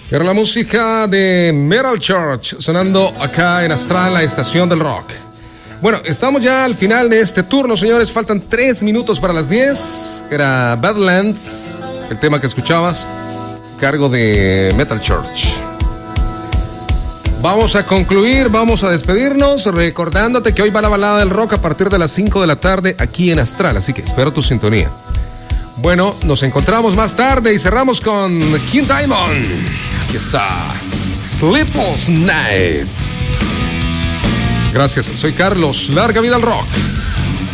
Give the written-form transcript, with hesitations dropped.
Era la música de Metal Church sonando acá en Astral, la estación del rock. Bueno, estamos ya al final de este turno, señores. Faltan 3 minutos para las 10. Era Badlands, el tema que escuchabas, cargo de Metal Church. Vamos a concluir, vamos a despedirnos, recordándote que hoy va la balada del rock a partir de las 5 de la tarde aquí en Astral, así que espero tu sintonía. Bueno, nos encontramos más tarde y cerramos con King Diamond. Aquí está, Sleepless Nights. Gracias, soy Carlos. Larga vida al rock.